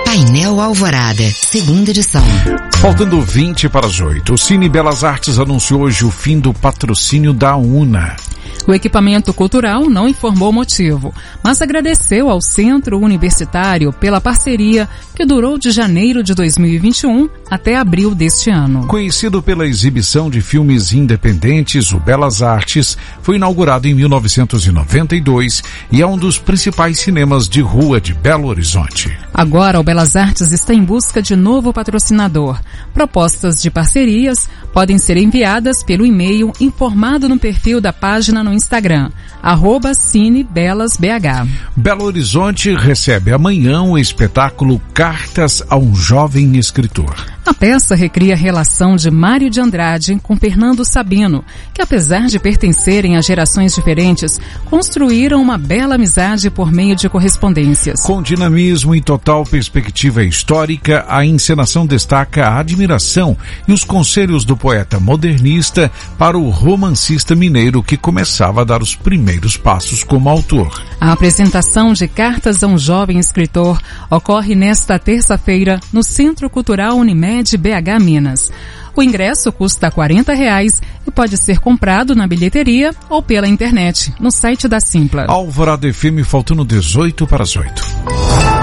Painel Alvorada, segunda edição. Faltando 20 para as 8, o Cine Belas Artes anunciou hoje o fim do patrocínio da UNA. O equipamento cultural não informou o motivo, mas agradeceu ao Centro Universitário pela parceria que durou de janeiro de 2021 até abril deste ano. Conhecido pela exibição de filmes independentes, o Belas Artes foi inaugurado em 1992 e é um dos principais cinemas de rua de Belo Horizonte. Agora, o Belas Artes está em busca de novo patrocinador. Propostas de parcerias podem ser enviadas pelo e-mail informado no perfil da página no Instagram, @cinebelasbh. Belo Horizonte recebe amanhã o espetáculo Cartas a um Jovem Escritor. A peça recria a relação de Mário de Andrade com Fernando Sabino, que apesar de pertencerem a gerações diferentes, construíram uma bela amizade por meio de correspondências. Com dinamismo e total perspectiva histórica, a encenação destaca a admiração e os conselhos do poeta modernista para o romancista mineiro que começava a dar os primeiros passos como autor. A apresentação de Cartas a um Jovem Escritor ocorre nesta terça-feira no Centro Cultural Unimed BH Minas. O ingresso custa R$40 e pode ser comprado na bilheteria ou pela internet, no site da Simpla. Alvorada FM, faltando 18 para as 8.